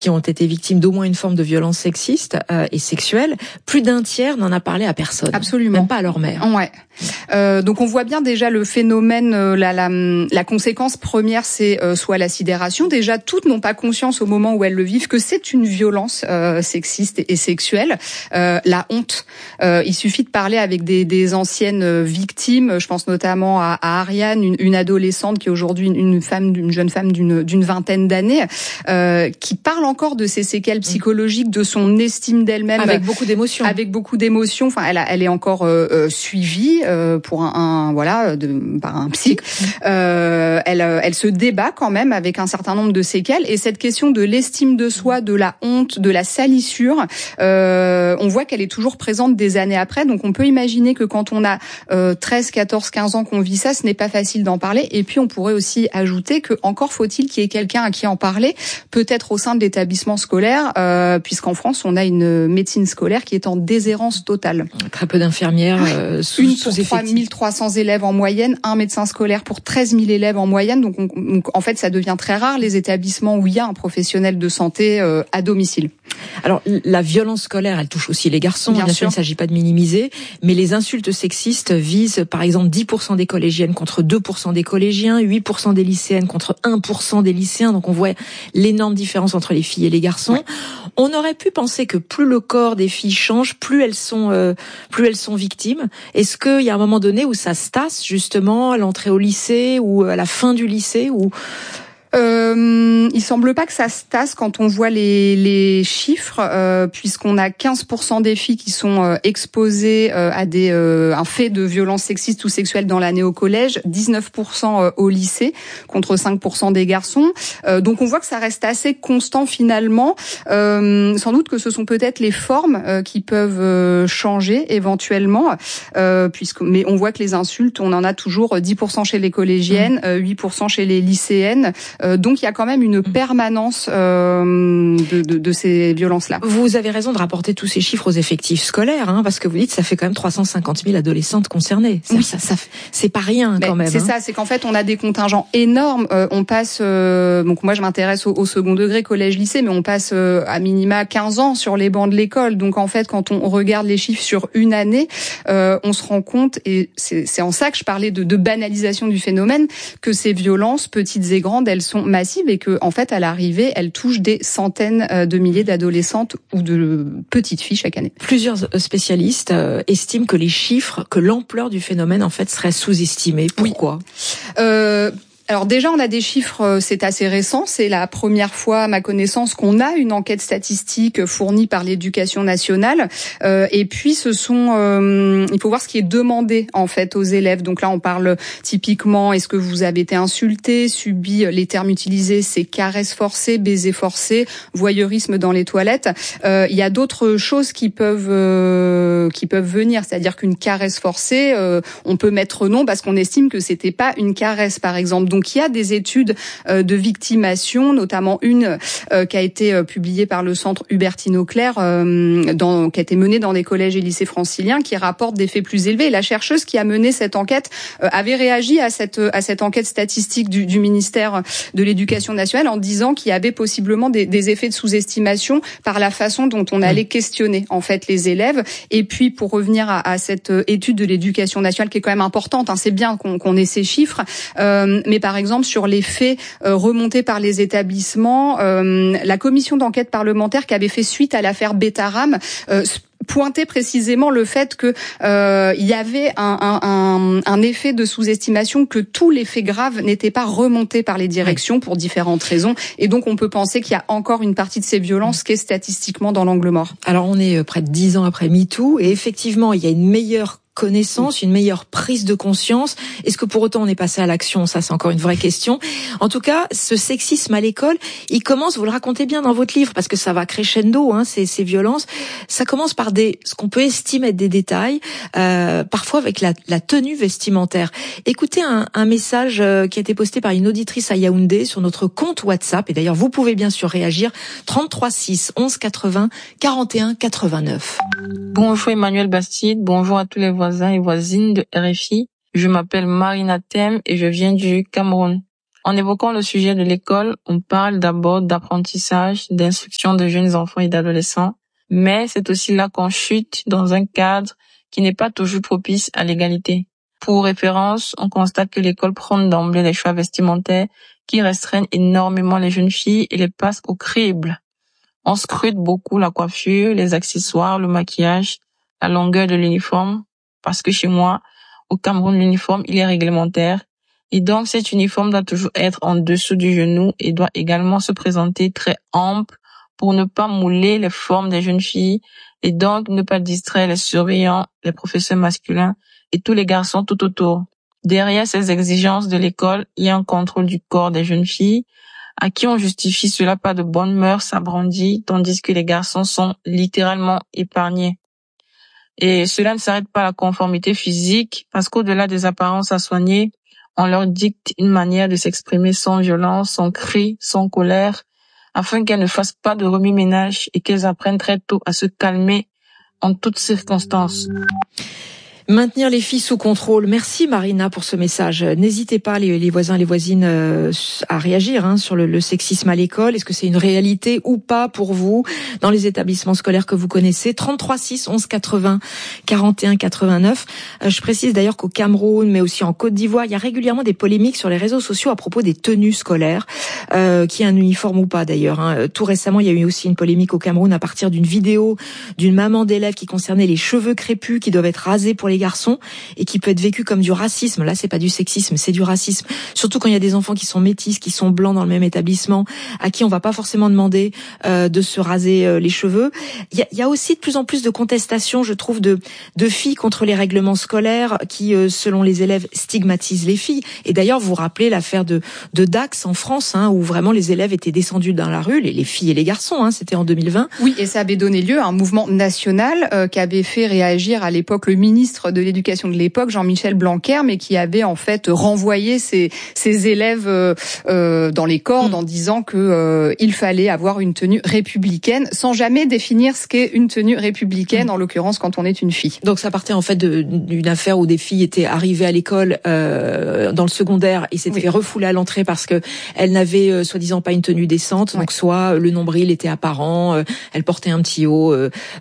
qui ont été victimes d'au moins une forme de violence sexiste et sexuelle, plus d'un tiers n'en a parlé à personne. Absolument. Même pas à leur mère. Ouais. Donc on voit bien déjà le phénomène, la conséquence première, c'est soit la sidération. Déjà, toutes n'ont pas conscience au moment où elles le vivent que c'est une violence sexiste et sexuelle. La honte. Il suffit de parler avec des anciennes victimes. Je pense notamment à Ariane, une adolescente qui est aujourd'hui une jeune femme d'une vingtaine d'années, qui parle encore de ses séquelles psychologiques, de son estime d'elle-même, avec beaucoup d'émotions. Enfin, elle est encore suivie pour par un psy. Elle se débat quand même avec un certain nombre de séquelles, et cette question de l'estime de soi, de la honte, de la salissure, on voit qu'elle est toujours présente des années après. Donc on peut imaginer que quand on a 13, 14, 15 ans qu'on vit ça, ce n'est pas facile d'en parler. Et puis on pourrait aussi ajouter que encore faut-il qu'il y ait quelqu'un à qui en parler, peut-être au sein de l'établissement scolaire, puisqu'en France on a une médecine scolaire qui est en déshérence totale. Très peu d'infirmières une pour 3300 élèves en moyenne, un médecin scolaire pour 13 000 élèves en moyenne. Donc en fait ça devient très rare les établissements où il y a un professionnel de santé à domicile. Alors la violence scolaire, elle touche aussi les garçons. Bien sûr, il ne s'agit pas de minimiser, mais les insultes sexistes visent par exemple 10% des collégiennes contre 2% des collégiens, 8% des lycéennes contre 1% des lycéens. Donc on voit l'énorme différence entre les filles et les garçons. Ouais. On aurait pu penser que plus le corps des filles change, plus elles sont victimes. Est-ce qu'il y a un moment donné où ça se tasse justement à l'entrée au lycée ou à la fin du lycée ou il semble pas que ça se tasse quand on voit les chiffres, puisqu'on a 15% des filles qui sont exposées à un fait de violence sexiste ou sexuelle dans l'année au collège, 19% au lycée, contre 5% des garçons. Donc on voit que ça reste assez constant finalement. Sans doute que ce sont peut-être les formes qui peuvent changer éventuellement, mais on voit que les insultes, on en a toujours 10% chez les collégiennes, 8% chez les lycéennes. Donc il y a quand même une permanence de ces violences-là. Vous avez raison de rapporter tous ces chiffres aux effectifs scolaires, parce que vous dites ça fait quand même 350 000 adolescentes concernées. Ça, oui, ça c'est pas rien quand même. C'est ça, c'est qu'en fait on a des contingents énormes. On passe, donc moi je m'intéresse au second degré, collège-lycée, mais on passe à minima 15 ans sur les bancs de l'école. Donc en fait quand on regarde les chiffres sur une année, on se rend compte, et c'est en ça que je parlais de banalisation du phénomène, que ces violences, petites et grandes, elles sont massives et que, en fait, à l'arrivée, elles touchent des centaines de milliers d'adolescentes ou de petites filles chaque année. Plusieurs spécialistes estiment que les chiffres, que l'ampleur du phénomène, en fait, serait sous-estimée. Pourquoi ? Alors déjà, on a des chiffres, c'est assez récent, c'est la première fois, à ma connaissance, qu'on a une enquête statistique fournie par l'Éducation nationale. Et puis, il faut voir ce qui est demandé en fait aux élèves. Donc là, on parle typiquement, est-ce que vous avez été insulté, subi, les termes utilisés, c'est caresses forcées, baisers forcés, voyeurisme dans les toilettes. Il y a d'autres choses qui peuvent venir, c'est-à-dire qu'une caresse forcée, on peut mettre non parce qu'on estime que c'était pas une caresse, par exemple. Donc il y a des études de victimation, notamment une qui a été publiée par le centre Hubertine-Auclair, qui a été menée dans des collèges et lycées franciliens, qui rapporte des faits plus élevés. Et la chercheuse qui a mené cette enquête avait réagi à cette enquête statistique du ministère de l'Éducation nationale en disant qu'il y avait possiblement des effets de sous-estimation par la façon dont on allait questionner en fait les élèves. Et puis pour revenir à cette étude de l'Éducation nationale qui est quand même importante, c'est bien qu'on ait ces chiffres, mais par exemple sur les faits remontés par les établissements, la commission d'enquête parlementaire qui avait fait suite à l'affaire Betaram pointait précisément le fait que il y avait un effet de sous-estimation, que tous les faits graves n'étaient pas remontés par les directions pour différentes raisons, et donc on peut penser qu'il y a encore une partie de ces violences qui est statistiquement dans l'angle mort. Alors on est près de 10 ans après MeToo, et effectivement il y a une meilleure connaissance, une meilleure prise de conscience. Est-ce que pour autant on est passé à l'action ? Ça, c'est encore une vraie question. En tout cas, ce sexisme à l'école, il commence, vous le racontez bien dans votre livre, parce que ça va crescendo, ces violences. Ça commence par ce qu'on peut estimer être des détails, parfois avec la tenue vestimentaire. Écoutez un message qui a été posté par une auditrice à Yaoundé sur notre compte WhatsApp, et d'ailleurs vous pouvez bien sûr réagir, 33 6 11 80 41 89. Bonjour Emmanuel Bastide, bonjour à tous les voisins et voisines de RFI. Je m'appelle Marina Tem et je viens du Cameroun. En évoquant le sujet de l'école, on parle d'abord d'apprentissage, d'instruction de jeunes enfants et d'adolescents, mais c'est aussi là qu'on chute dans un cadre qui n'est pas toujours propice à l'égalité. Pour référence, on constate que l'école prône d'emblée les choix vestimentaires qui restreignent énormément les jeunes filles et les passent au crible. On scrute beaucoup la coiffure, les accessoires, le maquillage, la longueur de l'uniforme, parce que chez moi, au Cameroun, l'uniforme, il est réglementaire. Et donc, cet uniforme doit toujours être en dessous du genou et doit également se présenter très ample pour ne pas mouler les formes des jeunes filles et donc ne pas distraire les surveillants, les professeurs masculins et tous les garçons tout autour. Derrière ces exigences de l'école, il y a un contrôle du corps des jeunes filles à qui on justifie cela par de bonnes mœurs abrandies, tandis que les garçons sont littéralement épargnés. Et cela ne s'arrête pas à la conformité physique, parce qu'au-delà des apparences à soigner, on leur dicte une manière de s'exprimer sans violence, sans cri, sans colère, afin qu'elles ne fassent pas de remue-ménage et qu'elles apprennent très tôt à se calmer en toutes circonstances. Maintenir les filles sous contrôle. Merci Marina pour ce message. N'hésitez pas les voisins et les voisines à réagir sur le sexisme à l'école. Est-ce que c'est une réalité ou pas pour vous dans les établissements scolaires que vous connaissez? 33 6 11 80 41 89. Je précise d'ailleurs qu'au Cameroun, mais aussi en Côte d'Ivoire, il y a régulièrement des polémiques sur les réseaux sociaux à propos des tenues scolaires, qui est un uniforme ou pas d'ailleurs. Tout récemment, il y a eu aussi une polémique au Cameroun à partir d'une vidéo d'une maman d'élève qui concernait les cheveux crépus qui doivent être rasés pour les garçons et qui peut être vécu comme du racisme. Là, c'est pas du sexisme, c'est du racisme. Surtout quand il y a des enfants qui sont métis, qui sont blancs dans le même étabbissement, à qui on va pas forcément demander de se raser les cheveux. Il y a aussi de plus en plus de contestations, je trouve, de filles contre les règlements scolaires qui, selon les élèves, stigmatisent les filles. Et d'ailleurs, vous vous rappelez l'affaire de Dax en France, où vraiment les élèves étaient descendus dans la rue, les filles et les garçons. C'était en 2020. Oui, et ça avait donné lieu à un mouvement national qui avait fait réagir à l'époque le ministre de l'éducation de l'époque, Jean-Michel Blanquer, mais qui avait en fait renvoyé ses élèves dans les cordes en disant que il fallait avoir une tenue républicaine, sans jamais définir ce qu'est une tenue républicaine, en l'occurrence quand on est une fille. Donc ça partait en fait d'une affaire où des filles étaient arrivées à l'école dans le secondaire et s'étaient fait refouler à l'entrée parce que elles n'avaient soi-disant pas une tenue décente, donc soit le nombril était apparent, elles portaient un petit haut,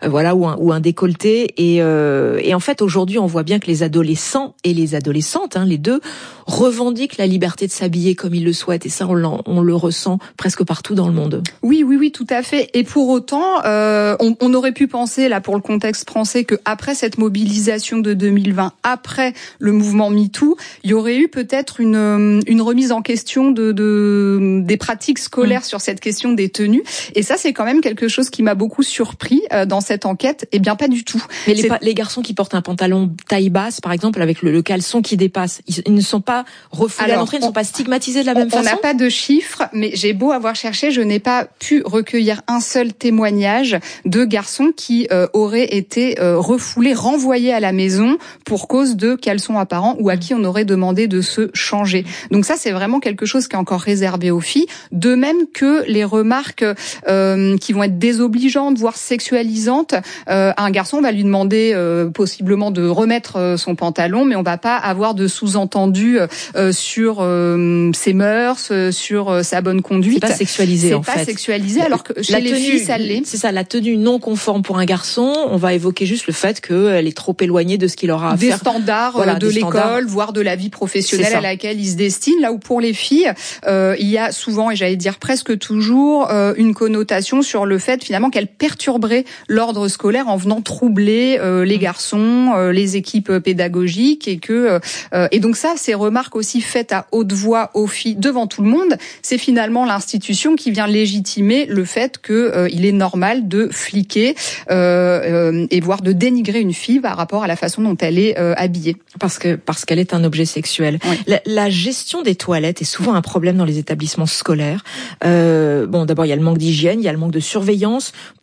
ou un décolleté, et en fait aujourd'hui on voit bien que les adolescents et les adolescentes, les deux, revendiquent la liberté de s'habiller comme ils le souhaitent, et ça on le ressent presque partout dans le monde. Oui, tout à fait. Et pour autant, on aurait pu penser, là, pour le contexte français, que après cette mobilisation de 2020, après le mouvement MeToo, il y aurait eu peut-être une remise en question des pratiques scolaires sur cette question des tenues. Et ça, c'est quand même quelque chose qui m'a beaucoup surpris dans cette enquête. Eh bien, pas du tout. Mais les garçons qui portent un pantalon taille basse, par exemple, avec le caleçon qui dépasse, ils ne sont pas refoulés à l'entrée, ils ne sont pas stigmatisés de la même façon? On n'a pas de chiffres, mais j'ai beau avoir cherché, je n'ai pas pu recueillir un seul témoignage de garçons qui auraient été refoulés, renvoyés à la maison pour cause de caleçons apparents ou à qui on aurait demandé de se changer. Donc ça, c'est vraiment quelque chose qui est encore réservé aux filles, de même que les remarques qui vont être désobligeantes, voire sexualisantes. Un garçon, on va lui demander possiblement de remettre son pantalon, mais on va pas avoir de sous-entendu sur ses mœurs, sur sa bonne conduite. C'est pas sexualisé en fait. C'est pas sexualisé, alors que chez les filles, ça l'est. C'est ça, la tenue non conforme pour un garçon, on va évoquer juste le fait qu'elle est trop éloignée de ce qu'il aura à faire. Des standards de l'école, voire de la vie professionnelle à laquelle il se destine. Là où pour les filles, il y a souvent, et j'allais dire presque toujours, une connotation sur le fait finalement qu'elle perturberait l'ordre scolaire en venant troubler les garçons, les équipes pédagogiques, et donc ça, ces remarques aussi faites à haute voix aux filles devant tout le monde, c'est finalement l'institution qui vient légitimer le fait que il est normal de fliquer et voire de dénigrer une fille par rapport à la façon dont elle est habillée. Parce qu'elle est un objet sexuel. Oui. La gestion des toilettes est souvent un problème dans les établissements scolaires. D'abord il y a le manque d'hygiène, il y a le manque de surveillance.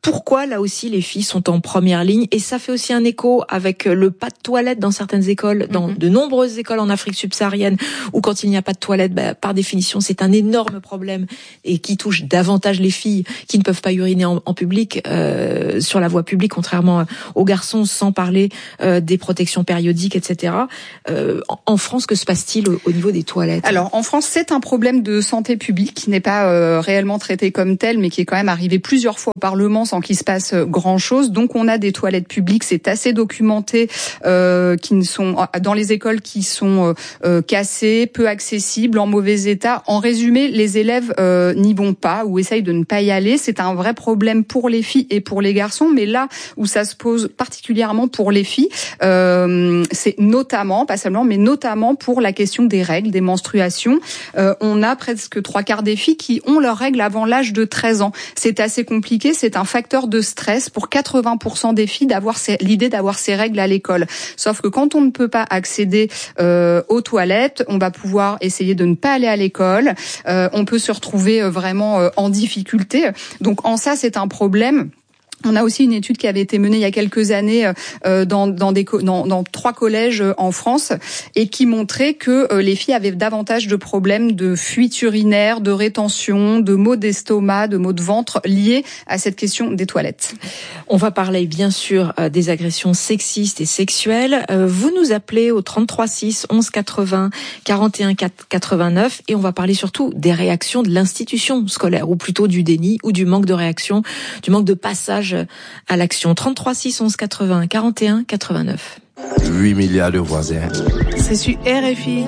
pourquoi là aussi les filles sont en première ligne, et ça fait aussi un écho avec le pas de toilette dans certaines écoles, dans de nombreuses écoles en Afrique subsaharienne, où quand il n'y a pas de toilette, par définition c'est un énorme problème et qui touche davantage les filles qui ne peuvent pas uriner en public, sur la voie publique, contrairement aux garçons, sans parler des protections périodiques, etc. En France, que se passe-t-il au niveau des toilettes ? Alors en France, c'est un problème de santé publique qui n'est pas réellement traité comme tel, mais qui est quand même arrivé plusieurs fois au Parlement sans qu'il se passe grand-chose. Donc on a des toilettes publiques, c'est assez documenté, qui ne sont dans les écoles qui sont cassées, peu accessibles, en mauvais état. En résumé, les élèves n'y vont pas ou essayent de ne pas y aller. C'est un vrai problème pour les filles et pour les garçons, mais là où ça se pose particulièrement pour les filles, c'est notamment, pas seulement, mais notamment pour la question des règles, des menstruations. On a presque 3/4 des filles qui ont leurs règles avant l'âge de 13 ans. C'est assez compliqué, c'est un facteur de stress pour 80% des filles l'idée d'avoir ces règles à l'école. Sauf que quand on ne peut pas accéder aux toilettes, on va pouvoir essayer de ne pas aller à l'école. On peut se retrouver vraiment en difficulté. Donc en ça, c'est un problème. On a aussi une étude qui avait été menée il y a quelques années dans 3 collèges en France et qui montrait que les filles avaient davantage de problèmes de fuite urinaire, de rétention, de maux d'estomac, de maux de ventre liés à cette question des toilettes. On va parler bien sûr des agressions sexistes et sexuelles. Vous nous appelez au 33 6 11 80 41 89 et on va parler surtout des réactions de l'institution scolaire, ou plutôt du déni ou du manque de réaction, du manque de passage à l'action. 33 6 11 80 41 89. 8 milliards de voisins. C'est sur RFI.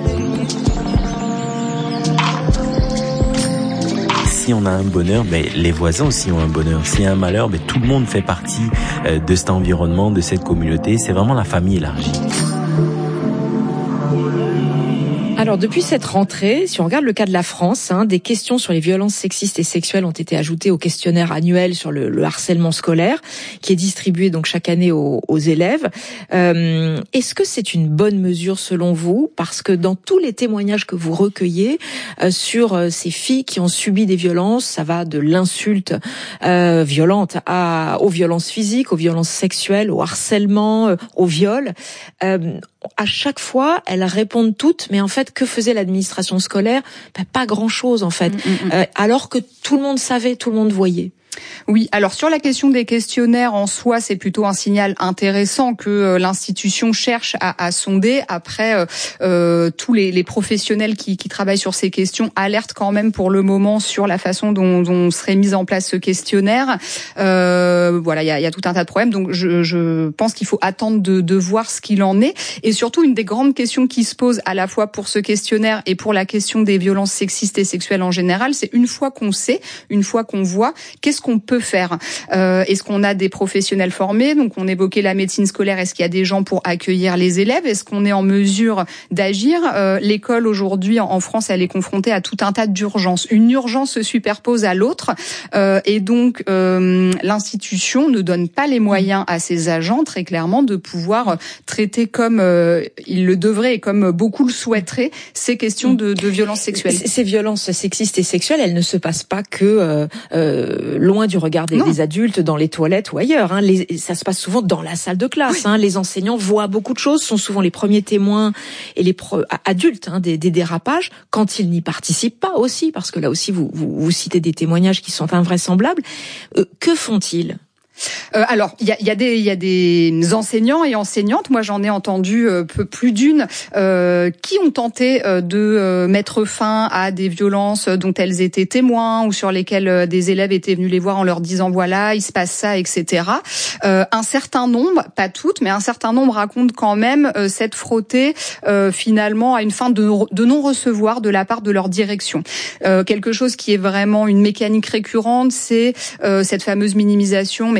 Si on a un bonheur, les voisins aussi ont un bonheur. S'il y a un malheur, tout le monde fait partie de cet environnement, de cette communauté. C'est vraiment la famille élargie. Alors, depuis cette rentrée, si on regarde le cas de la France, des questions sur les violences sexistes et sexuelles ont été ajoutées au questionnaire annuel sur le harcèlement scolaire, qui est distribué donc chaque année aux élèves. Est-ce que c'est une bonne mesure selon vous ? Parce que dans tous les témoignages que vous recueillez sur ces filles qui ont subi des violences, ça va de l'insulte violente aux violences physiques, aux violences sexuelles, au harcèlement, au viol. À chaque fois, elles répondent toutes, mais en fait, que faisait l'administration scolaire ? Pas grand-chose, en fait. Alors que tout le monde savait, tout le monde voyait. Oui, alors sur la question des questionnaires en soi, c'est plutôt un signal intéressant que l'institution cherche à sonder. Après, tous les professionnels qui travaillent sur ces questions alertent quand même pour le moment sur la façon dont serait mis en place ce questionnaire. Voilà, il y a tout un tas de problèmes. Donc je pense qu'il faut attendre de voir ce qu'il en est. Et surtout, une des grandes questions qui se posent à la fois pour ce questionnaire et pour la question des violences sexistes et sexuelles en général, c'est une fois qu'on sait, une fois qu'on voit, qu'est-ce qu'on peut faire ? Est-ce qu'on a des professionnels formés ? Donc on évoquait la médecine scolaire. Est-ce qu'il y a des gens pour accueillir les élèves ? Est-ce qu'on est en mesure d'agir ? L'école aujourd'hui en France, elle est confrontée à tout un tas d'urgences. Une urgence se superpose à l'autre et donc l'institution ne donne pas les moyens à ses agents, très clairement, de pouvoir traiter comme il le devrait et comme beaucoup le souhaiteraient ces questions de violences sexuelles. Ces violences sexistes et sexuelles, elles ne se passent pas que loin du regard des adultes, dans les toilettes ou ailleurs. Ça se passe souvent dans la salle de classe. Oui. Les enseignants voient beaucoup de choses, sont souvent les premiers témoins et les adultes des dérapages, quand ils n'y participent pas aussi, parce que là aussi vous citez des témoignages qui sont invraisemblables. Que font-ils ? Alors, il y a des enseignants et enseignantes, moi j'en ai entendu plus d'une, qui ont tenté de mettre fin à des violences dont elles étaient témoins ou sur lesquelles des élèves étaient venus les voir en leur disant voilà, il se passe ça, etc. Un certain nombre, pas toutes, mais un certain nombre racontent quand même s'être frottés finalement à une fin de non-recevoir de la part de leur direction. Quelque chose qui est vraiment une mécanique récurrente, c'est cette fameuse minimisation, mais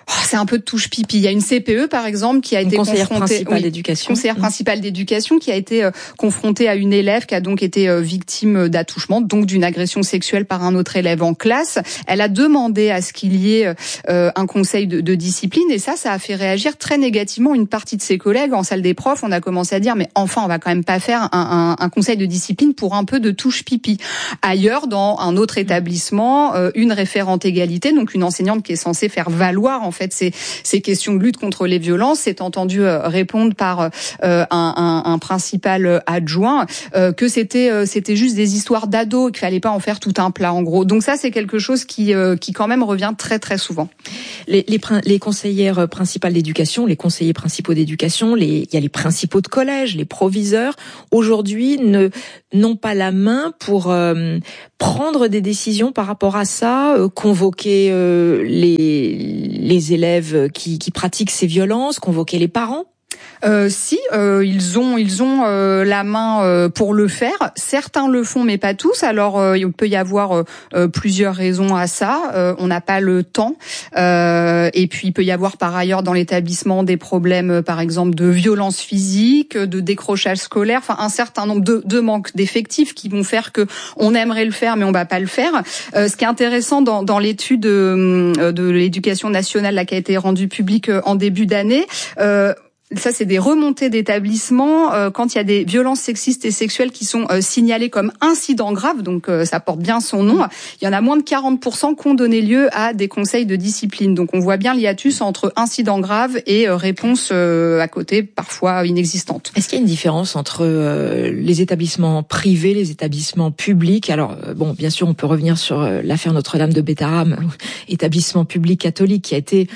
C'est un peu de touche pipi. Il y a une CPE, par exemple, qui a été conseillère confrontée, principale d'éducation. Conseillère principale d'éducation, qui a été confrontée à une élève qui a donc été victime d'attouchement, donc d'une agression sexuelle par un autre élève en classe. Elle a demandé à ce qu'il y ait un conseil de discipline, et ça a fait réagir très négativement une partie de ses collègues. En salle des profs, on a commencé à dire, mais enfin, on va quand même pas faire un conseil de discipline pour un peu de touche pipi. Ailleurs, dans un autre établissement, une référente égalité, donc une enseignante qui est censée faire valoir en fait ces questions de lutte contre les violences, s'est entendue répondre par un principal adjoint que c'était juste des histoires d'ados et qu'il fallait pas en faire tout un plat en gros. Donc ça, c'est quelque chose qui quand même revient très très souvent. Les conseillères principales d'éducation, les conseillers principaux d'éducation, il y a les principaux de collège, les proviseurs, aujourd'hui n'ont pas la main pour prendre des décisions par rapport à ça, convoquer les élèves qui pratiquent ces violences, convoquer les parents. Ils ont la main pour le faire. Certains le font, mais pas tous. Alors, il peut y avoir plusieurs raisons à ça. On n'a pas le temps. Et puis, il peut y avoir par ailleurs dans l'établissement des problèmes, par exemple, de violence physique, de décrochage scolaire. Enfin, un certain nombre de manques d'effectifs qui vont faire que on aimerait le faire, mais on va pas le faire. Ce qui est intéressant dans l'étude de l'éducation nationale là, qui a été rendue publique en début d'année. Ça, c'est des remontées d'établissements quand il y a des violences sexistes et sexuelles qui sont signalées comme incidents graves, donc ça porte bien son nom. Il y en a moins de 40% qui ont donné lieu à des conseils de discipline. Donc on voit bien l'hiatus entre incidents graves et réponses à côté, parfois inexistantes. Est-ce qu'il y a une différence entre les établissements privés, les établissements publics? Alors bon, bien sûr, on peut revenir sur l'affaire Notre-Dame de Bétarame, établissement public catholique qui a été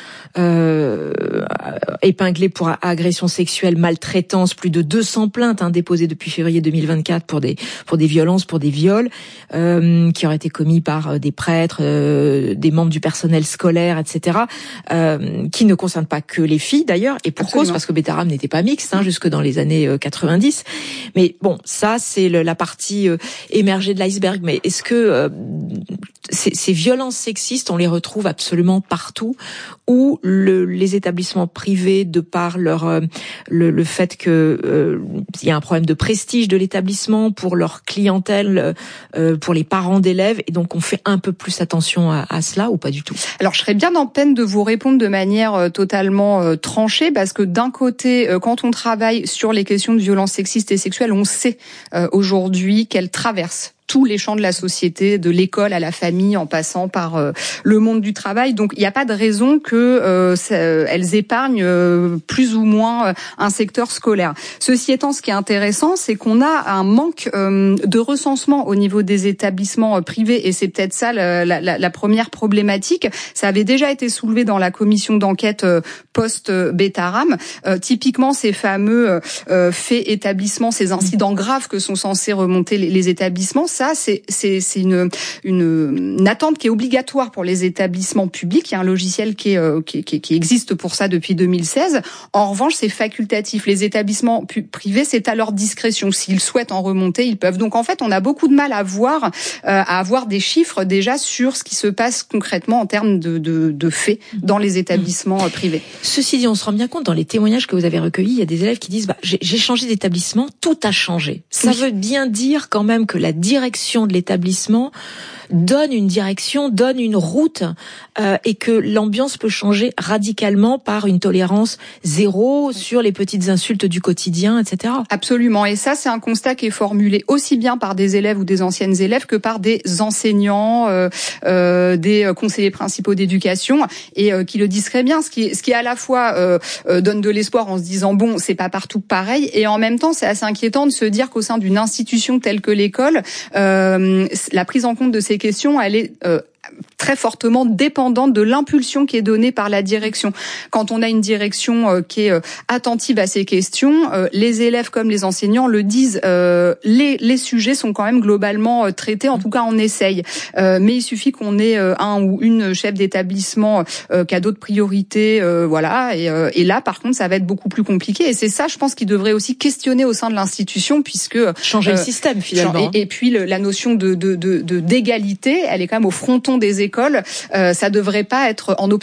épinglé pour agression sexuelle, maltraitance, plus de 200 plaintes déposées depuis février 2024 pour des violences, pour des viols qui auraient été commis par des prêtres, des membres du personnel scolaire, etc. Qui ne concernent pas que les filles d'ailleurs, et pour cause, parce que Bétarame n'était pas mixte jusque dans les années 90. Mais bon, ça c'est la partie émergée de l'iceberg. Mais est-ce que ces violences sexistes, on les retrouve absolument partout, où les établissements privés, de par le fait que il y a un problème de prestige de l'établissement pour leur clientèle, pour les parents d'élèves, et donc on fait un peu plus attention à cela, ou pas du tout? Alors je serais bien en peine de vous répondre de manière totalement tranchée, parce que d'un côté, quand on travaille sur les questions de violences sexistes et sexuelles, on sait aujourd'hui qu'elles traversent tous les champs de la société, de l'école à la famille, en passant par le monde du travail. Donc, il n'y a pas de raison que elles épargnent plus ou moins un secteur scolaire. Ceci étant, ce qui est intéressant, c'est qu'on a un manque de recensement au niveau des établissements privés, et c'est peut-être ça la première problématique. Ça avait déjà été soulevé dans la commission d'enquête post-Bétarame. Typiquement, ces fameux faits établissements, ces incidents graves que sont censés remonter les établissements, ça, c'est une attente qui est obligatoire pour les établissements publics. Il y a un logiciel qui existe pour ça depuis 2016. En revanche, c'est facultatif. Les établissements privés, c'est à leur discrétion. S'ils souhaitent en remonter, ils peuvent. Donc, en fait, on a beaucoup de mal à avoir des chiffres déjà sur ce qui se passe concrètement en termes de faits dans les établissements privés. Ceci dit, on se rend bien compte dans les témoignages que vous avez recueillis, il y a des élèves qui disent j'ai changé d'établissement, tout a changé. Ça veut bien dire quand même que la direction de l'établissement donne une direction, donne une route, et que l'ambiance peut changer radicalement par une tolérance zéro sur les petites insultes du quotidien, etc. Absolument. Et ça, c'est un constat qui est formulé aussi bien par des élèves ou des anciennes élèves que par des enseignants, des conseillers principaux d'éducation, et qui le disent très bien. Ce qui à la fois donne de l'espoir en se disant bon, c'est pas partout pareil, et en même temps, c'est assez inquiétant de se dire qu'au sein d'une institution telle que l'école, la prise en compte de ces questions, elle est très fortement dépendante de l'impulsion qui est donnée par la direction. Quand on a une direction qui est attentive à ces questions, les élèves comme les enseignants le disent, les sujets sont quand même globalement traités, en tout cas on essaye. Mais il suffit qu'on ait un ou une chef d'établissement qui a d'autres priorités, voilà. Et là, par contre, ça va être beaucoup plus compliqué. Et c'est ça, je pense, qu'il devrait aussi questionner au sein de l'institution, puisque changer le système finalement. Et puis la notion d'égalité, elle est quand même au fronton des écoles. Ça devrait pas être en option.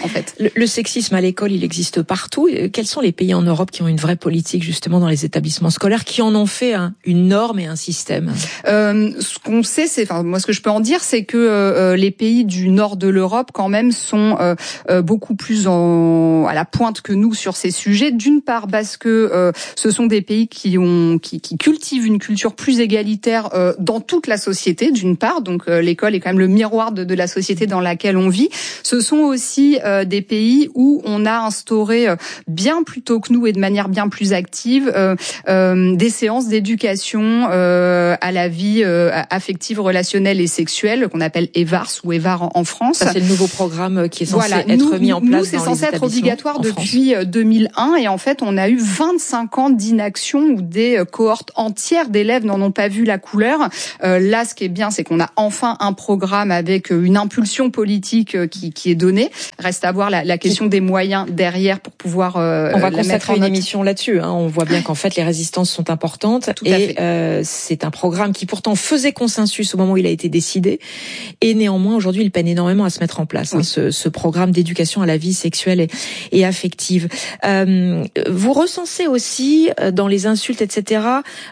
en fait. Le sexisme à l'école, il existe partout. Quels sont les pays en Europe qui ont une vraie politique justement dans les établissements scolaires, qui en ont fait une norme et un système? Ce qu'on sait, moi ce que je peux en dire, c'est que les pays du nord de l'Europe quand même sont beaucoup plus à la pointe que nous sur ces sujets. D'une part parce que ce sont des pays qui cultivent une culture plus égalitaire dans toute la société, d'une part. Donc l'école est quand même le miroir de la société dans laquelle on vit. Ce sont aussi des pays où on a instauré bien plus tôt que nous et de manière bien plus active des séances d'éducation à la vie affective, relationnelle et sexuelle qu'on appelle EVARS ou EVAR en France. Ça, c'est le nouveau programme qui est censé être mis en place. Nous, c'est censé être obligatoire depuis 2001 et en fait, on a eu 25 ans d'inaction où des cohortes entières d'élèves n'en ont pas vu la couleur. Là, ce qui est bien, c'est qu'on a enfin un programme avec une impulsion politique qui est donnée. Reste à voir la question des moyens derrière pour pouvoir on va consacrer une émission là-dessus. On voit bien qu'en fait, les résistances sont importantes. Tout à fait. C'est un programme qui pourtant faisait consensus au moment où il a été décidé. Et néanmoins, aujourd'hui, il peine énormément à se mettre en place. Oui. Ce programme d'éducation à la vie sexuelle et affective. Vous recensez aussi dans les insultes, etc.,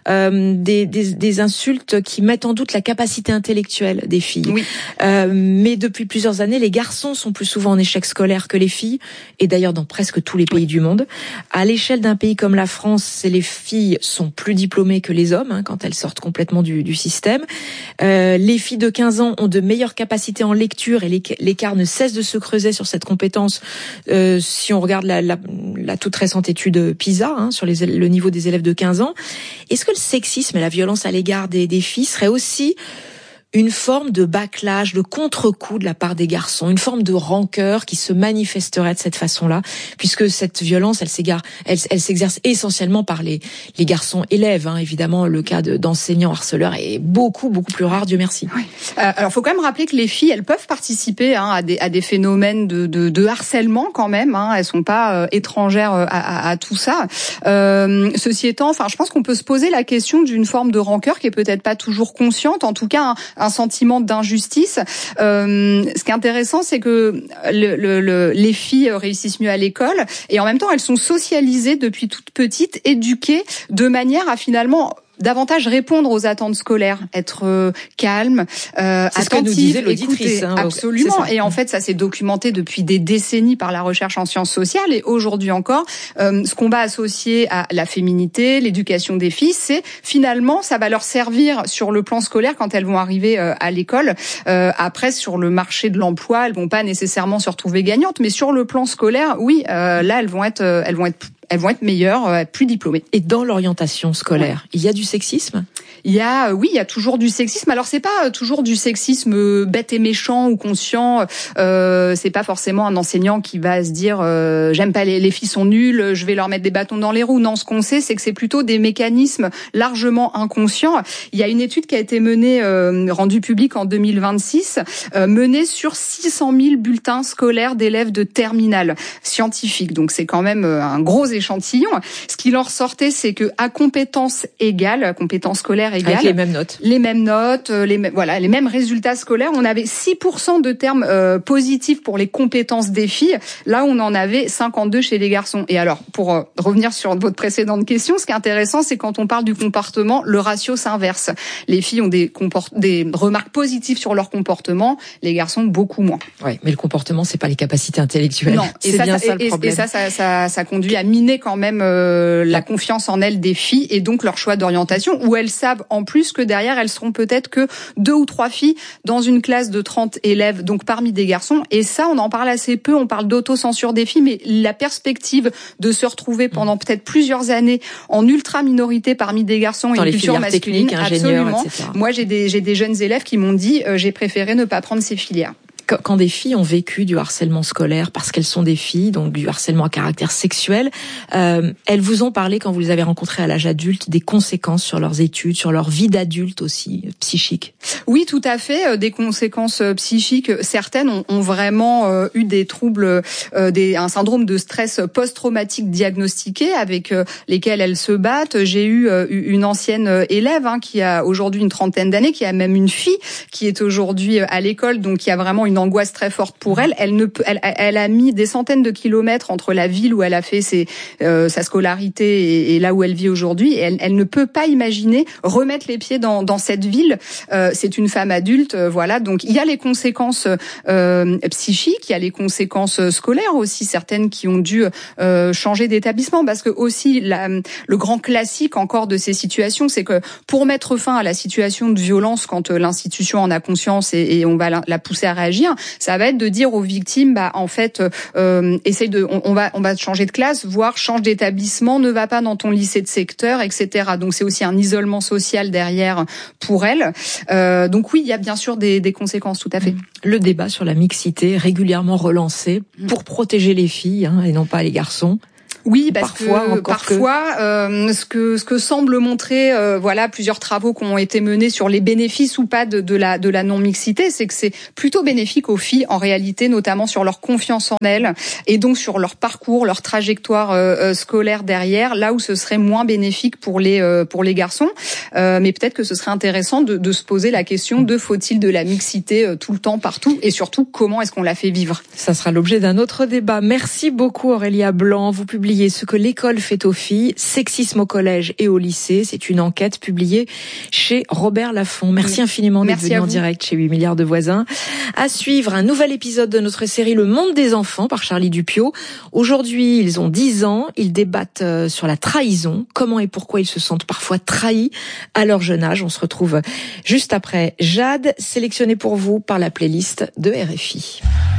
des insultes qui mettent en doute la capacité intellectuelle des filles. Oui. Mais depuis plusieurs années, les garçons sont plus souvent en échec scolaire que les filles, et d'ailleurs dans presque tous les pays du monde. À l'échelle d'un pays comme la France, les filles sont plus diplômées que les hommes quand elles sortent complètement du système. Les filles de 15 ans ont de meilleures capacités en lecture et l'écart ne cesse de se creuser sur cette compétence. Si on regarde la toute récente étude PISA sur le niveau des élèves de 15 ans, est-ce que le sexisme et la violence à l'égard des filles seraient aussi une forme de backlash, de contre-coup de la part des garçons, une forme de rancœur qui se manifesterait de cette façon-là, puisque cette violence, elle s'exerce essentiellement par les garçons élèves. Évidemment, le cas d'enseignants harceleurs est beaucoup plus rare, Dieu merci. Oui. Alors, faut quand même rappeler que les filles, elles peuvent participer à des phénomènes de harcèlement quand même. Elles sont pas étrangères à tout ça. Ceci étant, je pense qu'on peut se poser la question d'une forme de rancœur qui est peut-être pas toujours consciente, en tout cas un sentiment d'injustice. Ce qui est intéressant, c'est que les filles réussissent mieux à l'école et en même temps, elles sont socialisées depuis toute petite, éduquées de manière à finalement davantage répondre aux attentes scolaires, être calme, attentive, écouter. Absolument. Et en fait, ça s'est documenté depuis des décennies par la recherche en sciences sociales. Et aujourd'hui encore, ce qu'on va associer à la féminité, l'éducation des filles, c'est finalement, ça va leur servir sur le plan scolaire quand elles vont arriver à l'école. Après, sur le marché de l'emploi, elles vont pas nécessairement se retrouver gagnantes, mais sur le plan scolaire, oui, là, elles vont être meilleures, plus diplômées. Et dans l'orientation scolaire, il y a du sexisme ? Il y a toujours du sexisme. Alors c'est pas toujours du sexisme bête et méchant ou conscient. C'est pas forcément un enseignant qui va se dire j'aime pas les filles sont nulles, je vais leur mettre des bâtons dans les roues. Non, ce qu'on sait, c'est que c'est plutôt des mécanismes largement inconscients. Il y a une étude qui a été menée, rendue publique en 2026, menée sur 600 000 bulletins scolaires d'élèves de terminale scientifiques. Donc c'est quand même un gros échantillon. Ce qui leur sortait, c'est que à compétences égales, compétences scolaires égales, avec les mêmes notes, les mêmes résultats scolaires, on avait 6% de termes positifs pour les compétences des filles, là où on en avait 52 chez les garçons. Et alors, pour revenir sur votre précédente question, ce qui est intéressant, c'est quand on parle du comportement, le ratio s'inverse. Les filles ont des remarques positives sur leur comportement, les garçons beaucoup moins. Ouais, mais le comportement, c'est pas les capacités intellectuelles. Non, c'est bien ça le problème. Et ça conduit à miner quand même la confiance en elles des filles et donc leur choix d'orientation, où elles savent en plus que derrière, elles seront peut-être que 2 ou 3 filles dans une classe de 30 élèves, donc parmi des garçons. Et ça, on en parle assez peu, on parle d'autocensure des filles, mais la perspective de se retrouver pendant peut-être plusieurs années en ultra-minorité parmi des garçons et une culture masculine, absolument. Etc. Moi, j'ai des jeunes élèves qui m'ont dit j'ai préféré ne pas prendre ces filières. Quand des filles ont vécu du harcèlement scolaire parce qu'elles sont des filles, donc du harcèlement à caractère sexuel, elles vous ont parlé, quand vous les avez rencontrées à l'âge adulte, des conséquences sur leurs études, sur leur vie d'adulte aussi, psychique. Oui, tout à fait, des conséquences psychiques. Certaines ont vraiment eu des troubles, un syndrome de stress post-traumatique diagnostiqué avec lesquels elles se battent. J'ai eu une ancienne élève qui a aujourd'hui une trentaine d'années, qui a même une fille qui est aujourd'hui à l'école, donc qui a vraiment une angoisse très forte pour elle. Elle a mis des centaines de kilomètres entre la ville où elle a fait sa scolarité et là où elle vit aujourd'hui. Et elle ne peut pas imaginer remettre les pieds dans cette ville. C'est une femme adulte, voilà. Donc il y a les conséquences psychiques, il y a les conséquences scolaires aussi, certaines qui ont dû changer d'établissement, parce que aussi le grand classique encore de ces situations, c'est que pour mettre fin à la situation de violence, quand l'institution en a conscience et on va la pousser à réagir, ça va être de dire aux victimes, en fait, on va changer de classe, voire change d'établissement, ne va pas dans ton lycée de secteur, etc. Donc c'est aussi un isolement social derrière pour elle. Donc oui, il y a bien sûr des conséquences, tout à fait. Le débat sur la mixité régulièrement relancé pour protéger les filles et non pas les garçons. Oui, parce que parfois, ce que semble montrer, plusieurs travaux qui ont été menés sur les bénéfices ou pas de la non-mixité, c'est que c'est plutôt bénéfique aux filles en réalité, notamment sur leur confiance en elles et donc sur leur parcours, leur trajectoire scolaire derrière, là où ce serait moins bénéfique pour les garçons. Mais peut-être que ce serait intéressant de se poser la question de faut-il de la mixité tout le temps, partout, et surtout comment est-ce qu'on la fait vivre. Ça sera l'objet d'un autre débat. Merci beaucoup Aurélia Blanc. Vous publiez Ce que l'école fait aux filles, sexisme au collège et au lycée. C'est une enquête publiée chez Robert Laffont. Merci infiniment d'être venu en direct chez 8 milliards de voisins. À suivre, un nouvel épisode de notre série Le Monde des enfants par Charlie Dupiot. Aujourd'hui, ils ont 10 ans. Ils débattent sur la trahison. Comment et pourquoi ils se sentent parfois trahis à leur jeune âge. On se retrouve juste après Jade, sélectionnée pour vous par la playlist de RFI.